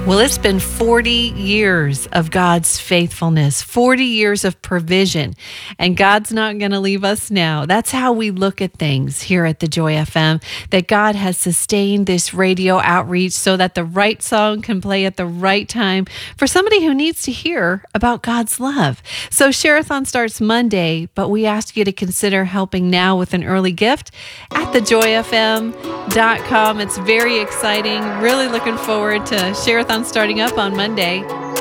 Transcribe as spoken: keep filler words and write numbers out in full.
Well, it's been forty years of God's faithfulness, forty years of provision, and God's not going to leave us now. That's how we look at things here at the Joy F M, that God has sustained this radio outreach so that the right song can play at the right time for somebody who needs to hear about God's love. So Share-a-thon starts Monday, but we ask you to consider helping now with an early gift at the joy f m dot com. It's very exciting. Really looking forward to Share-a-thon starting up on Monday.